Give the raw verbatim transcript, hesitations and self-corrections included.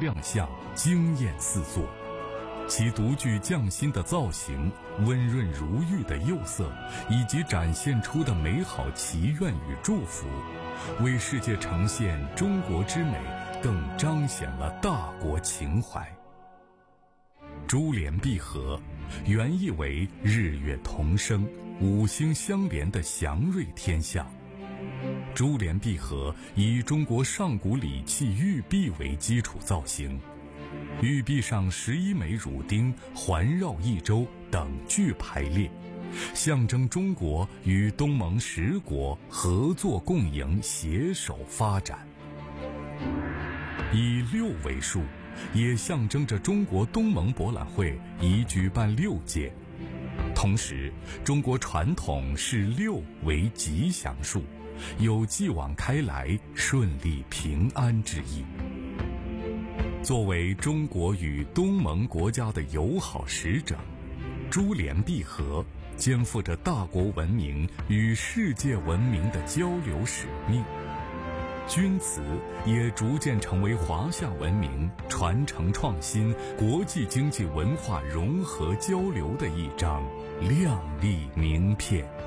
亮相，惊艳四座。其独具匠心的造型、温润如玉的釉色，以及展现出的美好祈愿与祝福，为世界呈现中国之美，更彰显了大国情怀。珠联璧合，原意为日月同生、五星相连的祥瑞天象。珠联璧合以中国上古礼器玉璧为基础造型，玉璧上十一枚乳钉环绕一周，等距排列，象征中国与东盟十国合作共赢，携手发展。以六为数，也象征着中国东盟博览会已举办六届。同时，中国传统视六为吉祥数，有继往开来、顺利平安之意。作为中国与东盟国家的友好使者，珠联璧合肩负着大国文明与世界文明的交流使命。钧瓷也逐渐成为华夏文明传承创新、国际经济文化融合交流的一张亮丽名片。